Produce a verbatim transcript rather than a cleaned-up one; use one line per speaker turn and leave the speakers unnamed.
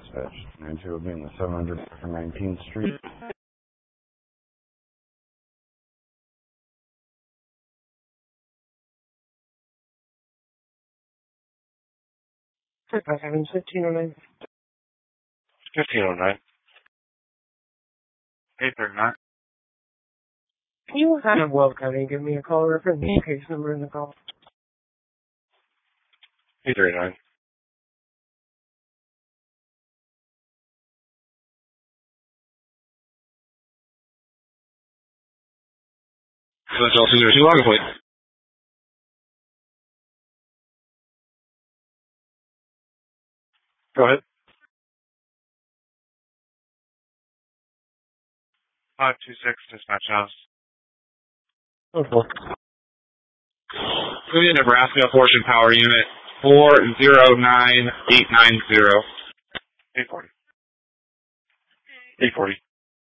dispatch. nine two will be in the seven hundred nineteenth Street.
Evans, fifteen oh nine.
fifteen oh nine. eight thirty-nine.
Can you kind of Weld County and give me a call reference case number in the call?
eight thirty-nine. So it's all two zero two logger plate. Go ahead. five two six dispatch house.
Oh, four.
Go to Nebraska Portion Power Unit four zero nine eight nine zero. eight forty. eight forty.